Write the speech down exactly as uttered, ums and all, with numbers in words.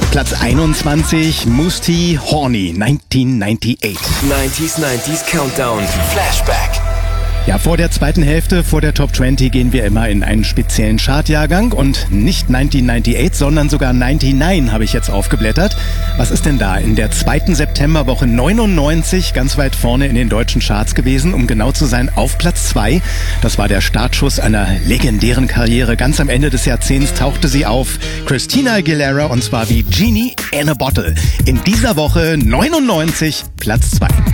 Platz einundzwanzig, Mousse T, Horny, neunzehnhundertachtundneunzig. neunziger neunziger Countdown. Flashback. Ja, vor der zweiten Hälfte, vor der Top zwanzig gehen wir immer in einen speziellen Chartjahrgang und nicht neunzehnhundertachtundneunzig, sondern sogar neunundneunzig habe ich jetzt aufgeblättert. Was ist denn da in der zweiten Septemberwoche neunundneunzig ganz weit vorne in den deutschen Charts gewesen? Um genau zu sein, auf Platz zwei. Das war der Startschuss einer legendären Karriere. Ganz am Ende des Jahrzehnts tauchte sie auf, Christina Aguilera, und zwar wie Genie in a Bottle. In dieser Woche neunundneunzig, Platz zwei.